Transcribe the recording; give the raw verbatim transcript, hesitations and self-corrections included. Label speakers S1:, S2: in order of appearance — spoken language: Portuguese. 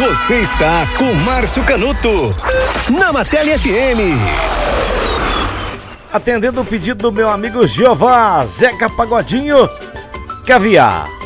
S1: Você está com Márcio Canuto na Martelli F M.
S2: Atendendo o pedido do meu amigo Jeová, Zeca Pagodinho, Caviar.